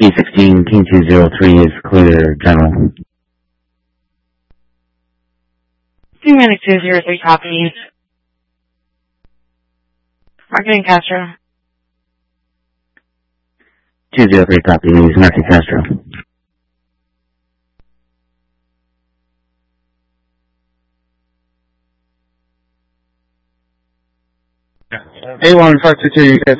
E16, King 203 is clear, General. Manic 203 copies. Marketing Castro. 203 copies, Marketing Castro. A1 522, you guys